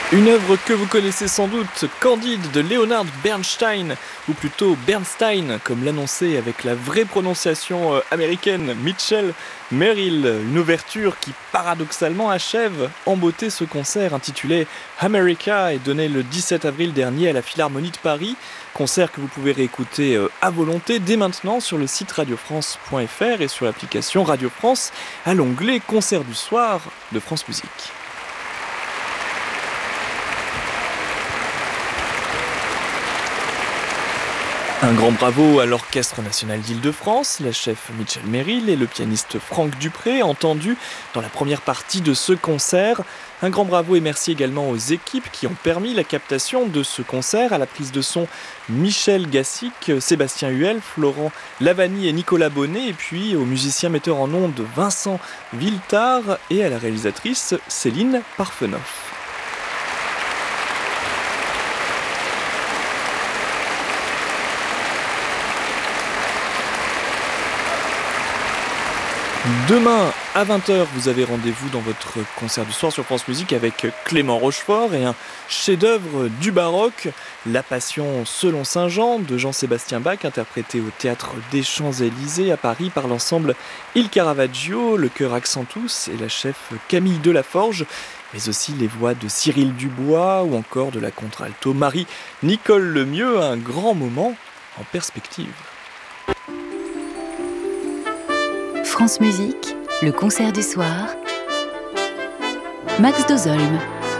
Une œuvre que vous connaissez sans doute, Candide de Leonard Bernstein, ou plutôt Bernstein, comme l'annonçait avec la vraie prononciation américaine Mitchell Merrill. Une ouverture qui paradoxalement achève en beauté ce concert intitulé America et donné le 17 avril dernier à la Philharmonie de Paris. Concert que vous pouvez réécouter à volonté dès maintenant sur le site radiofrance.fr et sur l'application Radio France à l'onglet Concert du soir de France Musique. Un grand bravo à l'Orchestre national d'Île-de-France, la chef Mitchell Merrill et le pianiste Franck Dupré, entendus dans la première partie de ce concert. Un grand bravo et merci également aux équipes qui ont permis la captation de ce concert, à la prise de son Michel Gassic, Sébastien Huel, Florent Lavani et Nicolas Bonnet, et puis aux musiciens metteurs en ondes Vincent Villetard et à la réalisatrice Céline Parfenoff. Demain à 20h, vous avez rendez-vous dans votre concert du soir sur France Musique avec Clément Rochefort et un chef-d'œuvre du baroque, La Passion selon Saint Jean de Jean-Sébastien Bach, interprété au Théâtre des Champs-Élysées à Paris par l'ensemble Il Caravaggio, le chœur Accentus et la chef Camille Delaforge, mais aussi les voix de Cyril Dubois ou encore de la contre-alto Marie-Nicole Lemieux, un grand moment en perspective. France Musique, le concert du soir. Max Dozolm.